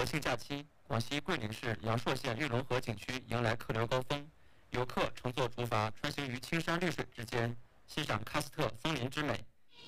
国庆假期，广西桂林市阳朔县玉龙河景区迎来客流高峰，游客乘坐竹筏穿行于青山绿水之间，欣赏喀斯特枫林之美。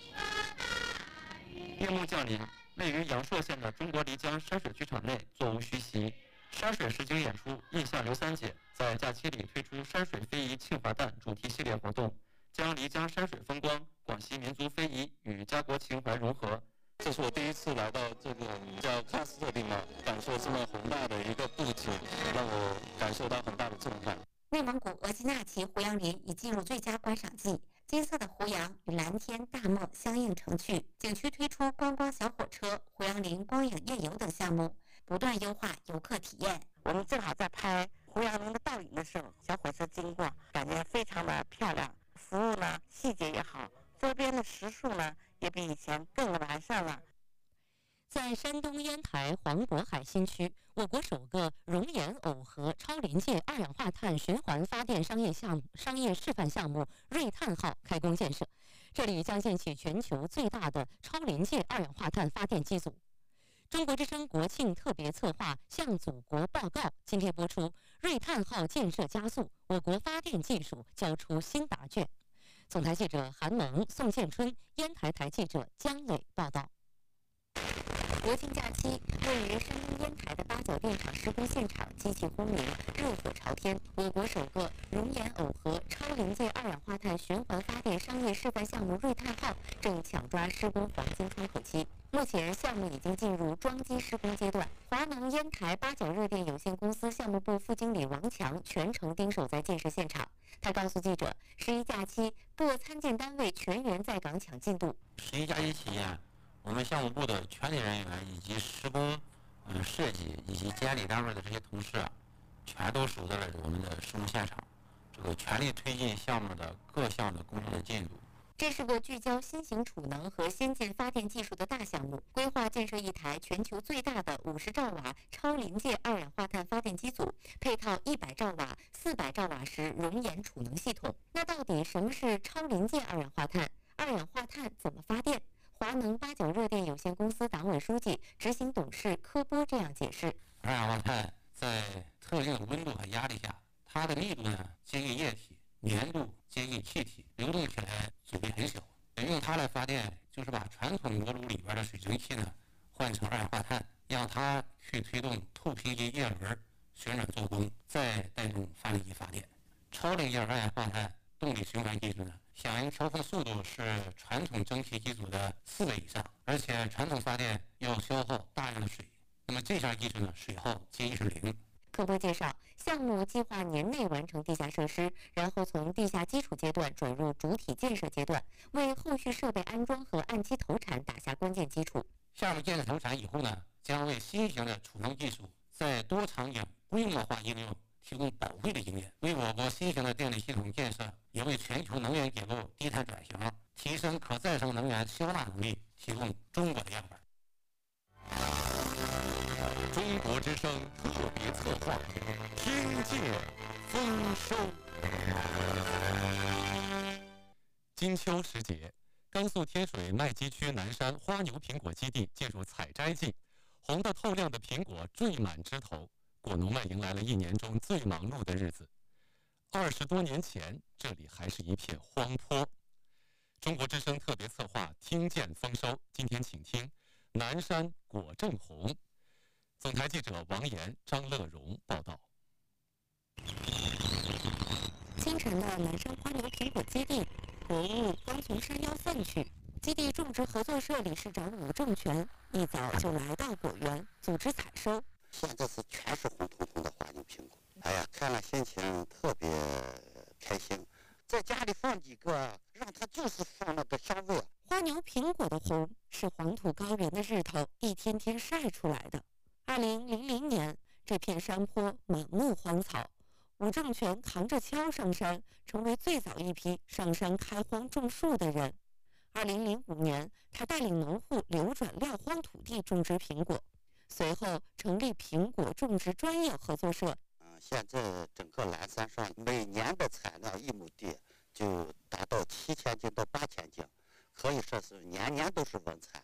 夜幕降临，位于阳朔县的中国漓江山水剧场内座无虚席，山水实景演出《印象刘三姐》在假期里推出山水非遗庆华诞主题系列活动，将漓江山水风光、广西民族非遗与家国情怀融合。 这是我第一次来到这个叫喀斯特地貌，感受这么宏大的一个布景，让我感受到很大的震撼。 内蒙古额济纳旗胡杨林已进入最佳观赏季，金色的胡杨与蓝天大漠相映成趣。景区推出观光小火车、胡杨林光影夜游等项目，不断优化游客体验。 我们正好在拍胡杨林的倒影的时候，小火车经过，感觉非常的漂亮。服务呢，细节也好，周边的食宿呢，也比以前更完善了。 在山东烟台黄渤海新区，我国首个熔岩耦合超临界二氧化碳循环发电商业示范项目“瑞碳号”开工建设。这里将建起全球最大的超临界二氧化碳发电机组。中国之声国庆特别策划《向祖国报告》今天播出，瑞碳号建设加速，我国发电技术交出新答卷。总台记者韩萌、宋建春，烟台台记者姜磊报道。 国庆假期，位于山东烟台的八角电厂施工现场机器轰鸣，热火朝天。我国首个熔岩耦合超临界二氧化碳循环发电商业示范项目“瑞碳号”正抢抓施工黄金窗口期。目前，项目已经进入装机施工阶段。华能烟台八角热电有限公司项目部副经理王强全程盯守在建设现场。他告诉记者，11假期各参建单位全员在岗抢进度。 11假期期间，我们项目部的全体人员以及施工、设计以及监理单位的这些同事全都守在了我们的施工现场，全力推进项目的各项的工作的进度。 这是个聚焦新型储能和先进发电技术的大项目，规划建设一台全球最大的50兆瓦超临界二氧化碳发电机组，配套100兆瓦、400兆瓦时熔岩储能系统。那到底什么是超临界二氧化碳？二氧化碳怎么发电？华能八角热电有限公司党委书记、执行董事柯波这样解释： 二氧化碳在特定的温度和压力下，它的密度呢接近液体，粘度接近气体，流动起来阻力很小。用它来发电，就是把传统锅炉里边的水蒸气呢换成二氧化碳，让它去推动透平级叶轮旋转做功，再带动发电机发电。超临界二氧化碳动力循环技术呢，响应调控速度是传统蒸汽机组的4倍以上，而且传统发电要消耗大量的水，那么这项技术呢，水耗几乎是0。 柯波介绍，项目计划年内完成地下设施，然后从地下基础阶段转入主体建设阶段，为后续设备安装和按期投产打下关键基础。 项目建设投产以后呢，将为新型的储能技术在多场景规模化应用提供宝贵的经验，为我国新型的电力系统建设，也为全球能源结构低碳转型、提升可再生能源消纳能力提供中国的样板。 中国之声特别策划，听见丰收。金秋时节，甘肃天水麦积区南山花牛苹果基地进入采摘季，红得透亮的苹果缀满枝头，果农们迎来了1年中最忙碌的日子。20多年前，这里还是一片荒坡。中国之声特别策划，听见丰收。今天请听南山果正红。总台记者王岩、张乐荣报道。 清晨的南山花牛苹果基地，薄雾刚从山腰散去。基地种植合作社理事长武正全一早就来到果园组织采收。 现在是全是红彤彤的花牛苹果，哎呀，看了心情特别开心。在家里放几个，让它就是放那个香味。 花牛苹果的红是黄土高原的日头一天天晒出来的。2000年，这片山坡满目荒草，武正全扛着锹上山，成为最早一批上山开荒种树的人。2005年，他带领农户流转撂荒土地种植苹果，随后成立苹果种植专业合作社。 现在整个蓝山上每年的产量1亩地就达到7000斤到8000斤，可以说是年年都是稳产。